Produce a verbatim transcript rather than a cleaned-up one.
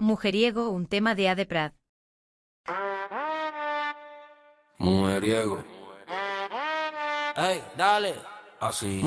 Mujeriego, un tema de Ade Prat. Mujeriego. Ey, dale. Así.